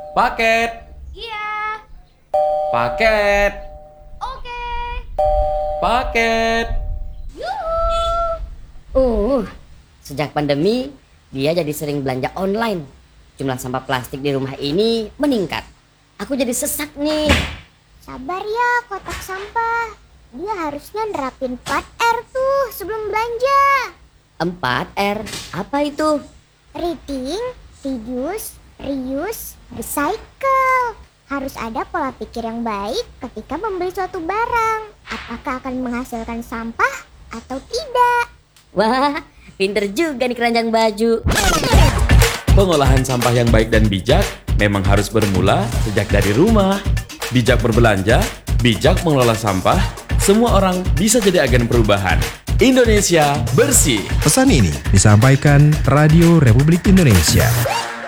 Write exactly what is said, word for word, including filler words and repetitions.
Paket. Iya. Paket. Oke. Paket. Uh, sejak pandemi, dia jadi sering belanja online. Jumlah sampah plastik di rumah ini meningkat. Aku jadi sesak nih. Sabar ya kotak sampah. Dia harusnya nerapin empat R tuh sebelum belanja. empat R, apa itu? Rethink, reduce, reuse, recycle. Harus ada pola pikir yang baik ketika membeli suatu barang. Apakah akan menghasilkan sampah atau tidak? Wah, pinter juga nih keranjang baju. Pengolahan sampah yang baik dan bijak memang harus bermula sejak dari rumah. Bijak berbelanja, bijak mengelola sampah, semua orang bisa jadi agen perubahan. Indonesia bersih. Pesan ini disampaikan Radio Republik Indonesia.